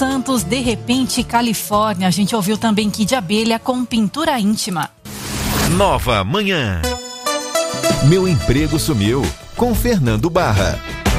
Santos, De Repente, Califórnia. A gente ouviu também Kid de Abelha com Pintura Íntima. Nova Manhã. Meu Emprego Sumiu, com Fernando Barra.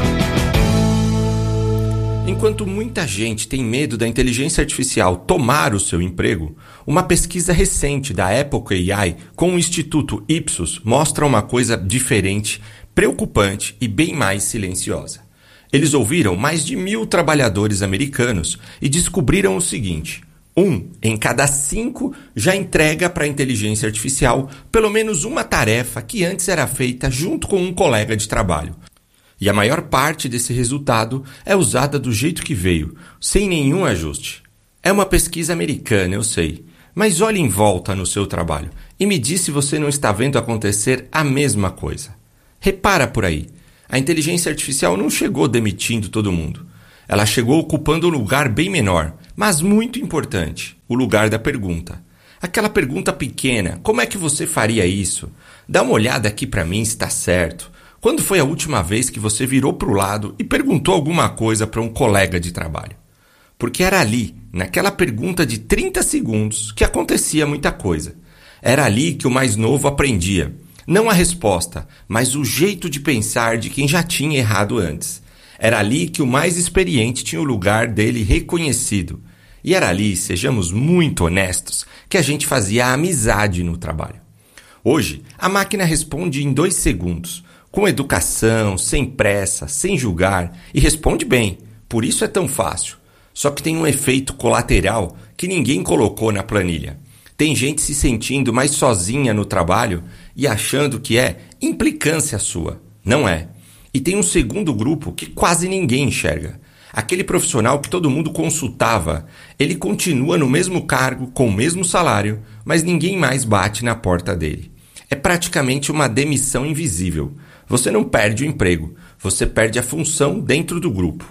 Enquanto muita gente tem medo da inteligência artificial tomar o seu emprego, uma pesquisa recente da Apple AI com o Instituto Ipsos mostra uma coisa diferente, preocupante e bem mais silenciosa. Eles ouviram mais de 1.000 trabalhadores americanos e descobriram o seguinte: 1 em cada 5 já entrega para a inteligência artificial pelo menos uma tarefa que antes era feita junto com um colega de trabalho. E a maior parte desse resultado é usada do jeito que veio, sem nenhum ajuste. É uma pesquisa americana, eu sei, mas olhe em volta no seu trabalho e me diz se você não está vendo acontecer a mesma coisa. Repara por aí, a inteligência artificial não chegou demitindo todo mundo. Ela chegou ocupando um lugar bem menor, mas muito importante, o lugar da pergunta. Aquela pergunta pequena, como é que você faria isso? Dá uma olhada aqui para mim se está certo. Quando foi a última vez que você virou para o lado e perguntou alguma coisa para um colega de trabalho? Porque era ali, naquela pergunta de 30 segundos, que acontecia muita coisa. Era ali que o mais novo aprendia. Não a resposta, mas o jeito de pensar de quem já tinha errado antes. Era ali que o mais experiente tinha o lugar dele reconhecido. E era ali, sejamos muito honestos, que a gente fazia a amizade no trabalho. Hoje, a máquina responde em 2 segundos. Com educação, sem pressa, sem julgar, e responde bem, por isso é tão fácil. Só que tem um efeito colateral que ninguém colocou na planilha. Tem gente se sentindo mais sozinha no trabalho e achando que é implicância sua. Não é. E tem um segundo grupo que quase ninguém enxerga. Aquele profissional que todo mundo consultava, ele continua no mesmo cargo, com o mesmo salário, mas ninguém mais bate na porta dele. É praticamente uma demissão invisível. Você não perde o emprego, você perde a função dentro do grupo.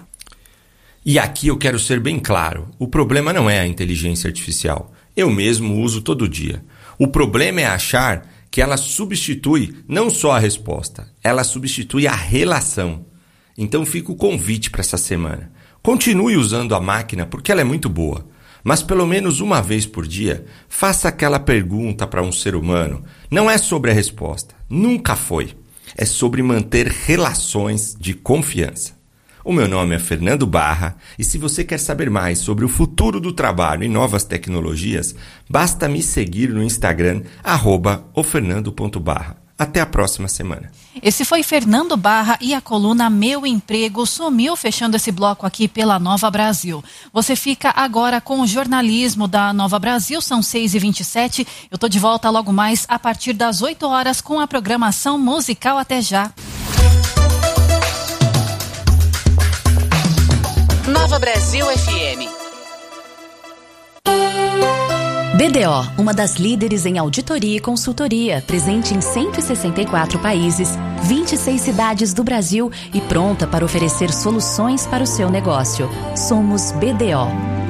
E aqui eu quero ser bem claro, o problema não é a inteligência artificial. Eu mesmo uso todo dia. O problema é achar que ela substitui não só a resposta, ela substitui a relação. Então fica o convite para essa semana. Continue usando a máquina porque ela é muito boa. Mas pelo menos uma vez por dia, faça aquela pergunta para um ser humano. Não é sobre a resposta, nunca foi. É sobre manter relações de confiança. O meu nome é Fernando Barra e se você quer saber mais sobre o futuro do trabalho e novas tecnologias, basta me seguir no Instagram, @ofernando.barra. Até a próxima semana. Esse foi Fernando Barra e a coluna Meu Emprego Sumiu, fechando esse bloco aqui pela Nova Brasil. Você fica agora com o jornalismo da Nova Brasil, são 6h27. Eu tô de volta logo mais a partir das 8 horas com a programação musical. Até já. Nova Brasil FM. BDO, uma das líderes em auditoria e consultoria, presente em 164 países, 26 cidades do Brasil e pronta para oferecer soluções para o seu negócio. Somos BDO.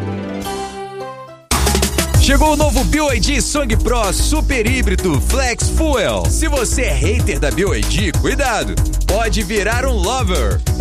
Chegou o novo BYD Song Pro Super Híbrido Flex Fuel. Se você é hater da BYD, cuidado, pode virar um lover.